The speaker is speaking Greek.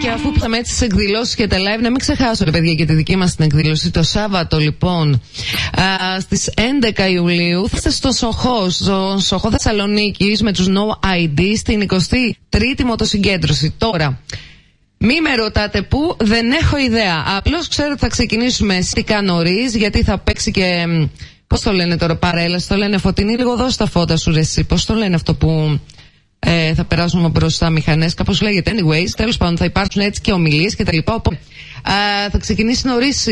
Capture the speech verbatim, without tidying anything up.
και αφού πήγαμε έτσι στις εκδηλώσεις και τα live, να μην ξεχάσω, ρε παιδιά, και τη δική μας την εκδήλωση. Το Σάββατο, λοιπόν, α, στις έντεκα Ιουλίου, θα είστε στο Σοχό, στο Σοχό Θεσσαλονίκης, με τους No άι ντι, στην εικοστή τρίτη μοτοσυγκέντρωση. Τώρα, μη με ρωτάτε πού, δεν έχω ιδέα. Απλώς ξέρω ότι θα ξεκινήσουμε σχετικά νωρίς, γιατί θα παίξει και. Πώς το λένε τώρα, παρέλαση, το λένε Φωτεινή, λίγο δώσ' τα φώτα σου, ρε εσύ. Πώς το λένε αυτό που ε, θα περάσουμε μπροστά μηχανές, κάπως λέγεται. Anyways, τέλος πάντων, θα υπάρξουν έτσι και ομιλίες και τα λοιπά. Οπότε, ε, θα ξεκινήσει νωρίς